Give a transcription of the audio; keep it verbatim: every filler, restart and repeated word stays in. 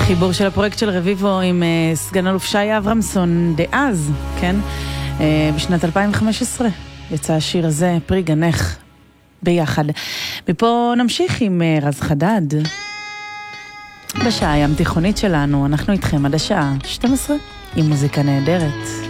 חיבור של הפרויקט של רביבו עם uh, סגן אלוף שי אברמסון דאז, כן? Uh, בשנת אלפיים וחמש עשרה יצא השיר הזה, פרי גנך, ביחד. מפה נמשיך עם uh, רז חדד. בשעה הים תיכונית שלנו, אנחנו איתכם עד השעה שתים עשרה עם מוזיקה נהדרת.